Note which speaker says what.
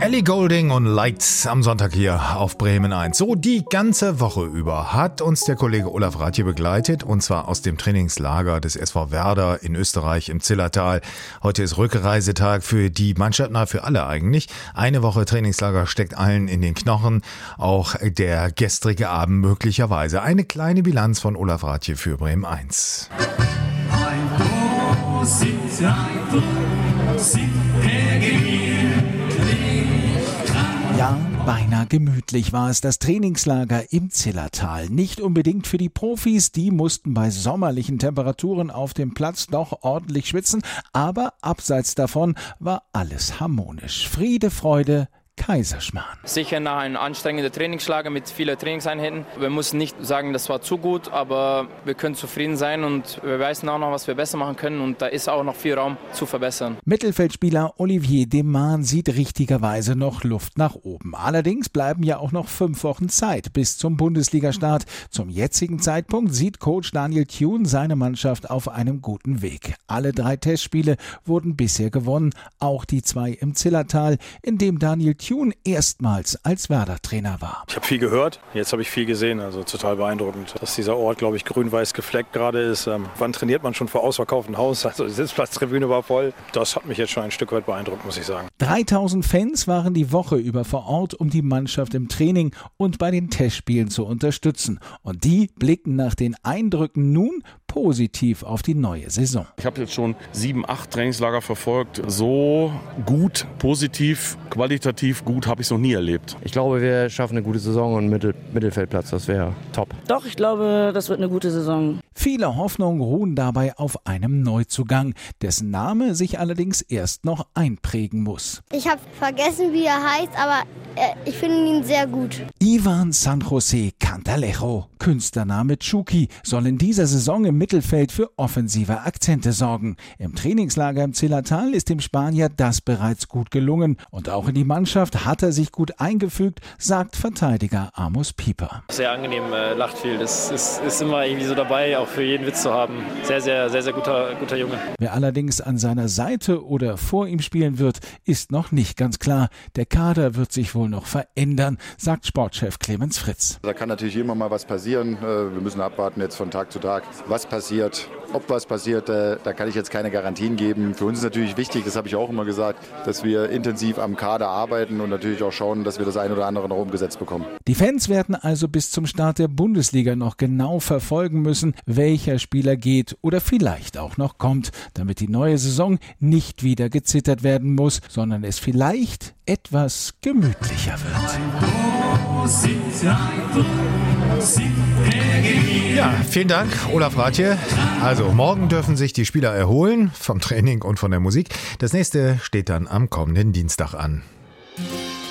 Speaker 1: Ellie Goulding und Lights am Sonntag hier auf Bremen 1. So die ganze Woche über hat uns der Kollege Olaf Rathje begleitet, und zwar aus dem Trainingslager des SV Werder in Österreich im Zillertal. Heute ist Rückreisetag für die Mannschaft, für alle eigentlich. Eine Woche Trainingslager steckt allen in den Knochen, auch der gestrige Abend möglicherweise. Eine kleine Bilanz von Olaf Rathje für Bremen 1.
Speaker 2: Ja, beinahe gemütlich war es, das Trainingslager im Zillertal. Nicht unbedingt für die Profis, die mussten bei sommerlichen Temperaturen auf dem Platz doch ordentlich schwitzen, aber abseits davon war alles harmonisch. Friede, Freude, Kaiserschmarrn.
Speaker 3: Sicher nach einem anstrengenden Trainingslager mit vielen Trainingseinheiten. Wir müssen nicht sagen, das war zu gut, aber wir können zufrieden sein und wir wissen auch noch, was wir besser machen können, und da ist auch noch viel Raum zu verbessern.
Speaker 2: Mittelfeldspieler Olivier Deman sieht richtigerweise noch Luft nach oben. Allerdings bleiben ja auch noch 5 Wochen Zeit bis zum Bundesligastart. Zum jetzigen Zeitpunkt sieht Coach Daniel Thune seine Mannschaft auf einem guten Weg. Alle 3 Testspiele wurden bisher gewonnen, auch die 2 im Zillertal, in dem Daniel Thune erstmals als Werder-Trainer war.
Speaker 4: Ich habe viel gehört, jetzt habe ich viel gesehen, also total beeindruckend, dass dieser Ort, glaube ich, grün-weiß gefleckt gerade ist. Wann trainiert man schon vor ausverkauftem Haus? Also die Sitzplatztribüne war voll. Das hat mich jetzt schon ein Stück weit beeindruckt, muss ich sagen.
Speaker 2: 3000 Fans waren die Woche über vor Ort, um die Mannschaft im Training und bei den Testspielen zu unterstützen. Und die blicken nach den Eindrücken nun positiv auf die neue Saison.
Speaker 5: Ich habe jetzt schon 7, 8 Trainingslager verfolgt. So gut, positiv, qualitativ gut habe ich es noch nie erlebt.
Speaker 6: Ich glaube, wir schaffen eine gute Saison und Mittelfeldplatz, das wäre top.
Speaker 7: Doch, ich glaube, das wird eine gute Saison.
Speaker 2: Viele Hoffnungen ruhen dabei auf einem Neuzugang, dessen Name sich allerdings erst noch einprägen muss.
Speaker 8: Ich habe vergessen, wie er heißt, aber ich finde ihn sehr gut.
Speaker 2: Ivan San José Cantalejo, Künstlername Chucky, soll in dieser Saison im Mittelfeld für offensive Akzente sorgen. Im Trainingslager im Zillertal ist dem Spanier das bereits gut gelungen, und auch in die Mannschaft hat er sich gut eingefügt, sagt Verteidiger Amos Pieper.
Speaker 9: Sehr angenehm, lacht viel. Das ist immer irgendwie so dabei, auch für jeden Witz zu haben. Sehr, sehr, sehr, sehr guter Junge.
Speaker 2: Wer allerdings an seiner Seite oder vor ihm spielen wird, ist noch nicht ganz klar. Der Kader wird sich wohl noch verändern, sagt Sportchef Clemens Fritz.
Speaker 10: Da kann natürlich immer mal was passieren. Wir müssen abwarten jetzt von Tag zu Tag, was passiert. Ob was passiert, da kann ich jetzt keine Garantien geben. Für uns ist natürlich wichtig, das habe ich auch immer gesagt, dass wir intensiv am Kader arbeiten und natürlich auch schauen, dass wir das ein oder andere noch umgesetzt bekommen.
Speaker 2: Die Fans werden also bis zum Start der Bundesliga noch genau verfolgen müssen, welcher Spieler geht oder vielleicht auch noch kommt, damit die neue Saison nicht wieder gezittert werden muss, sondern es vielleicht etwas gemütlicher wird.
Speaker 1: Ja, vielen Dank, Olaf Rathje. Also, morgen dürfen sich die Spieler erholen vom Training und von der Musik. Das nächste steht dann am kommenden Dienstag an.